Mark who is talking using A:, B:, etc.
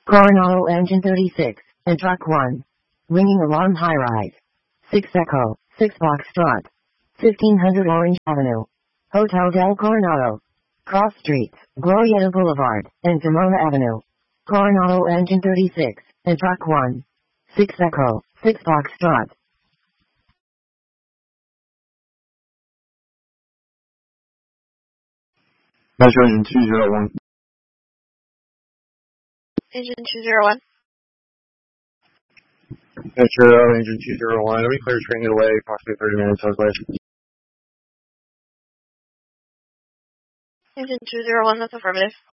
A: Coronado engine 36, and truck 1. Ringing alarm high rise. 6 Echo, 6 Foxtrot. 1500 Orange Avenue. Hotel del Coronado. Cross Streets, Glorieta Boulevard, and Pomona Avenue. Coronado engine 36, and truck 1. 6 Echo, 6 Foxtrot.
B: Metro engine 201.
C: Engine 201.
B: Metro engine 201. We clear train away approximately 30 minutes southwest.
C: Engine 201, that's affirmative.